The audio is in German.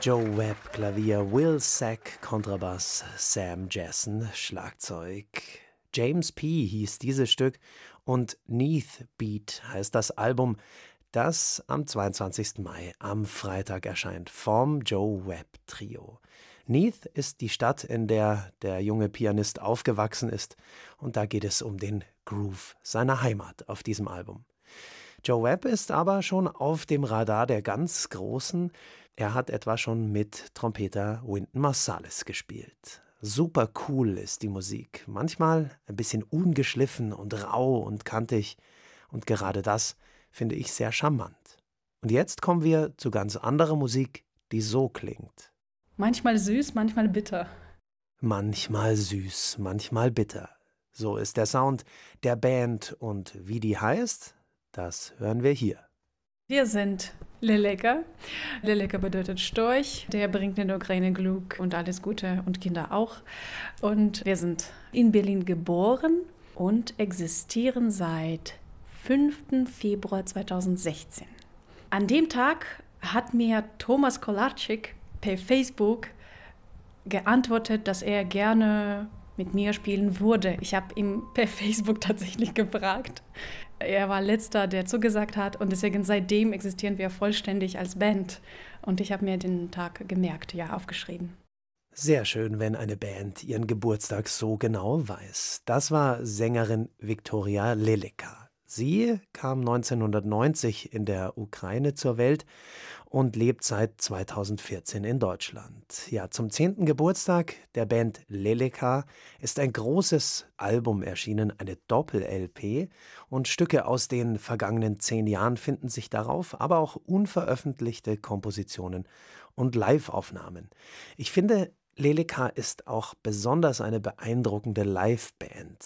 Joe Webb, Klavier, Will Sack, Kontrabass, Sam Jassen, Schlagzeug. James P. hieß dieses Stück und Neath Beat heißt das Album, das am 22. Mai am Freitag erscheint, vom Joe Webb Trio. Neath ist die Stadt, in der der junge Pianist aufgewachsen ist, und da geht es um den Groove seiner Heimat auf diesem Album. Joe Webb ist aber schon auf dem Radar der ganz Großen. Er hat etwa schon mit Trompeter Wynton Marsalis gespielt. Super cool ist die Musik, manchmal ein bisschen ungeschliffen und rau und kantig, und gerade das finde ich sehr charmant. Und jetzt kommen wir zu ganz anderer Musik, die so klingt. Manchmal süß, manchmal bitter. Manchmal süß, manchmal bitter. So ist der Sound der Band, und wie die heißt, das hören wir hier. Wir sind Leleka. Leleka bedeutet Storch. Der bringt in der Ukraine Glück und alles Gute und Kinder auch. Und wir sind in Berlin geboren und existieren seit 5. Februar 2016. An dem Tag hat mir Thomas Kolarczyk per Facebook geantwortet, dass er gerne mit mir spielen würde. Ich habe ihn per Facebook tatsächlich gefragt. Er war letzter, der zugesagt hat, und deswegen seitdem existieren wir vollständig als Band. Und ich habe mir den Tag gemerkt, ja, aufgeschrieben. Sehr schön, wenn eine Band ihren Geburtstag so genau weiß. Das war Sängerin Viktoria Leleka. Sie kam 1990 in der Ukraine zur Welt und lebt seit 2014 in Deutschland. Ja, zum 10. Geburtstag der Band Leleka ist ein großes Album erschienen, eine Doppel-LP, und Stücke aus den vergangenen 10 Jahren finden sich darauf, aber auch unveröffentlichte Kompositionen und Live-Aufnahmen. Ich finde, Leleka ist auch besonders eine beeindruckende Liveband.